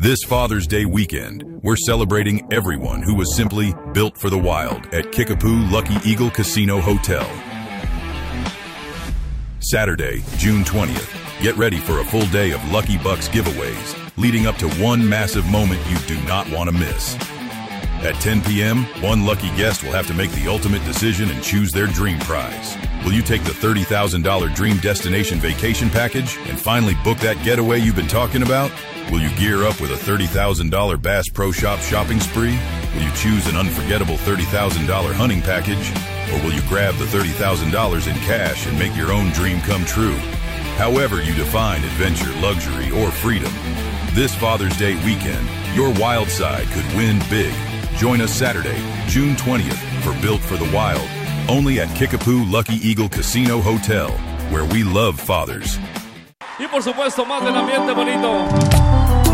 This Father's Day weekend, we're celebrating everyone who was simply built for the wild at Kickapoo Lucky Eagle Casino Hotel. Saturday, June 20th. Get ready for a full day of Lucky Bucks giveaways, leading up to one massive moment you do not want to miss. At 10 p.m., one lucky guest will have to make the ultimate decision and choose their dream prize. Will you take the $30,000 Dream Destination Vacation Package and finally book that getaway you've been talking about? Will you gear up with a $30,000 Bass Pro Shop shopping spree? Will you choose an unforgettable $30,000 hunting package? Or will you grab the $30,000 in cash and make your own dream come true? However you define adventure, luxury, or freedom, this Father's Day weekend, your wild side could win big. Join us Saturday, June 20th for Built for the Wild, only at Kickapoo Lucky Eagle Casino Hotel, where we love fathers. Y por supuesto, más del ambiente bonito.